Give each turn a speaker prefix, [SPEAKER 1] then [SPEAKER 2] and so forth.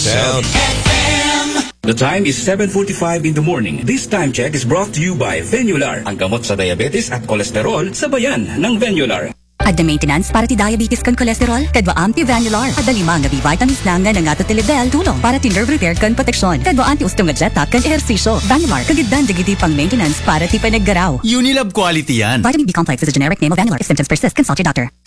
[SPEAKER 1] sound.
[SPEAKER 2] The time is 7:45 in the morning. This time check is brought to you by Venular, ang gamot sa diabetes at kolesterol sa bayan ng Venular.
[SPEAKER 3] Adda maintenance para ti diabetes kan kolesterol, kadwa anti-Venular. Adda lima nga B-vitamins na nga nga tilidel tulong para ti nerve repair kan proteksyon. Kadwa anti-ustong nga jet kan ehersisyo. Venular, kagiddan digiti pang maintenance para ti panaggaraw.
[SPEAKER 4] Unilab quality yan.
[SPEAKER 3] Vitamin B complex is a generic name of Venular. If symptoms persist, consult your doctor.